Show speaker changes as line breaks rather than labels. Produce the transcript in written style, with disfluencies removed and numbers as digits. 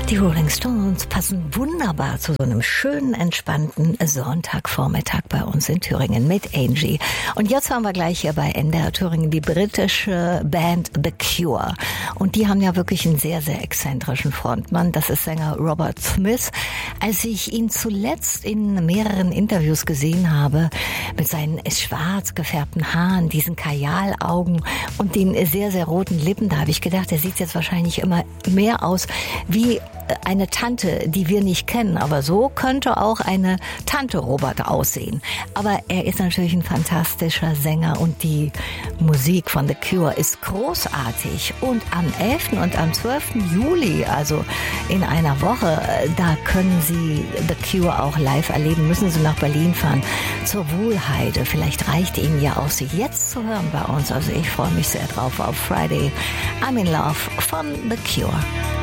Die Rolling Stones passen wunderbar zu so einem schönen, entspannten Sonntagvormittag bei uns in Thüringen mit Angie. Und jetzt haben wir gleich hier bei NDR Thüringen die britische Band The Cure. Und die haben ja wirklich einen sehr, sehr exzentrischen Frontmann. Das ist Sänger Robert Smith. Als ich ihn zuletzt in mehreren Interviews gesehen habe, mit seinen schwarz gefärbten Haaren, diesen Kajalaugen und den sehr, sehr roten Lippen, da habe ich gedacht, er sieht jetzt wahrscheinlich immer mehr aus wie eine Tante, die wir nicht kennen, aber so könnte auch eine Tante Robert aussehen. Aber er ist natürlich ein fantastischer Sänger und die Musik von The Cure ist großartig. Und am 11. und am 12. Juli, also in einer Woche, da können Sie The Cure auch live erleben, müssen Sie nach Berlin fahren, zur Wuhlheide. Vielleicht reicht Ihnen ja auch, Sie jetzt zu hören bei uns. Also ich freue mich sehr drauf auf Friday I'm in Love von The Cure.